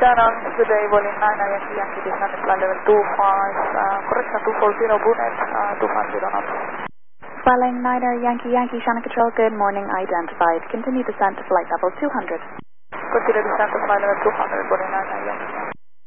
Shannon, today volume 9 Yankee Yankee descending flight level 25, correction 240 Brunet, 250 knots. Flying 9er Yankee Yankee Shannon Control, good morning, identified. Continue descent to flight level 200. Continue descent to flight level 200, volume 9 Yankee Yankee.